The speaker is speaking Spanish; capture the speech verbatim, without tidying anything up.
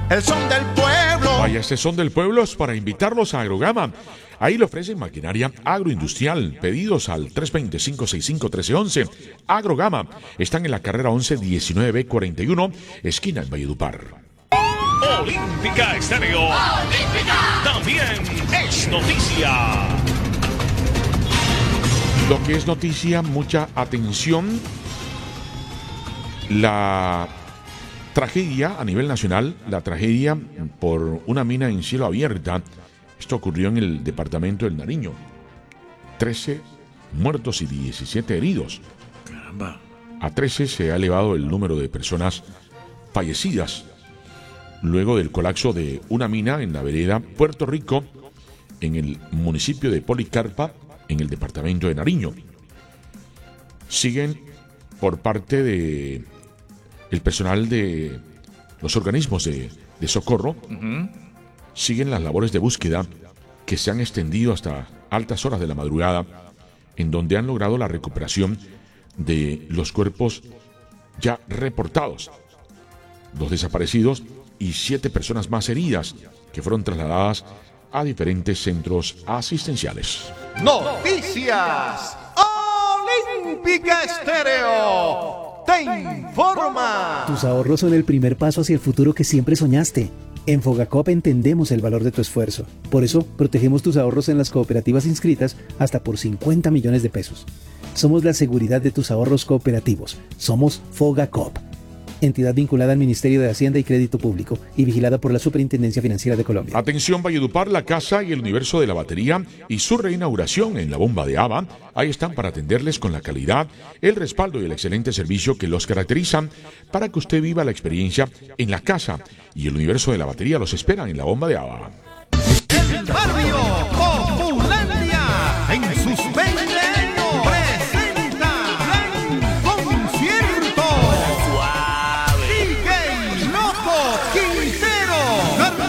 El son del pueblo. Vaya, este son del pueblo es para invitarlos a Agrogama. Ahí le ofrecen maquinaria agroindustrial. Pedidos al tres dos cero, cinco seis cinco, uno tres uno uno. Agrogama. Están en la carrera once diecinueve cuarenta y uno, esquina en Valledupar. Olímpica Estéreo. Olímpica. También es noticia. Lo que es noticia, mucha atención. La tragedia a nivel nacional, la tragedia por una mina en cielo abierta. Esto ocurrió en el departamento del Nariño. trece muertos y diecisiete heridos. Caramba. A trece se ha elevado el número de personas fallecidas luego del colapso de una mina en la vereda Puerto Rico, en el municipio de Policarpa, en el departamento de Nariño. Siguen por parte de el personal de los organismos de, de socorro, uh-huh. siguen las labores de búsqueda que se han extendido hasta altas horas de la madrugada, en donde han logrado la recuperación de los cuerpos ya reportados, dos desaparecidos y siete personas más heridas que fueron trasladadas a diferentes centros asistenciales. Noticias Olímpica Estéreo te informa. Tus ahorros son el primer paso hacia el futuro que siempre soñaste. En Fogacop entendemos el valor de tu esfuerzo. Por eso, protegemos tus ahorros en las cooperativas inscritas hasta por cincuenta millones de pesos. Somos la seguridad de tus ahorros cooperativos. Somos Fogacop. Entidad vinculada al Ministerio de Hacienda y Crédito Público y vigilada por la Superintendencia Financiera de Colombia. Atención Valledupar, la casa y el universo de la batería y su reinauguración en la bomba de Ava. Ahí están para atenderles con la calidad, el respaldo y el excelente servicio que los caracterizan para que usted viva la experiencia en la casa y el universo de la batería los esperan en la bomba de Ava.